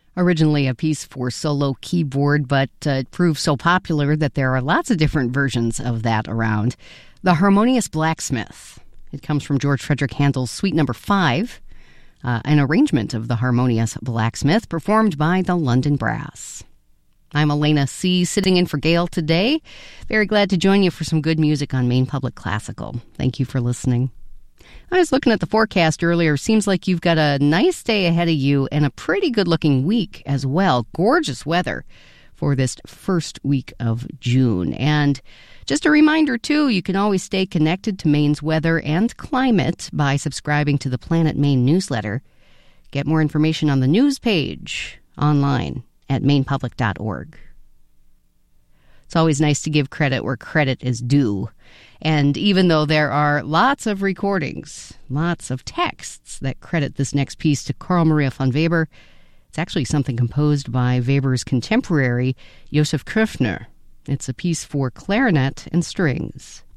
Originally a piece for solo keyboard, but it proved so popular that there are lots of different versions of that around. The Harmonious Blacksmith. It comes from George Frederick Handel's Suite No. 5, an arrangement of the Harmonious Blacksmith performed by the London Brass. I'm Elena C., sitting in for Gail today. Very glad to join you for some good music on Maine Public Classical. Thank you for listening. I was looking at the forecast earlier. Seems like you've got a nice day ahead of you and a pretty good-looking week as well. Gorgeous weather for this first week of June. And just a reminder, too, you can always stay connected to Maine's weather and climate by subscribing to the Planet Maine newsletter. Get more information on the news page online at mainepublic.org. It's always nice to give credit where credit is due. And even though there are lots of recordings, lots of texts that credit this next piece to Carl Maria von Weber, it's actually something composed by Weber's contemporary, Josef Köfner. It's a piece for clarinet and strings.